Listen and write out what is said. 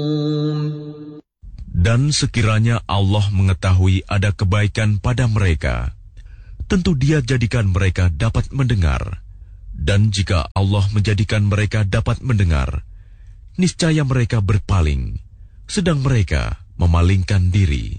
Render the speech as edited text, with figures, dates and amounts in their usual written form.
Dan sekiranya Allah mengetahui ada kebaikan pada mereka, tentu Dia jadikan mereka dapat mendengar. Dan jika Allah menjadikan mereka dapat mendengar, niscaya mereka berpaling, sedang mereka memalingkan diri.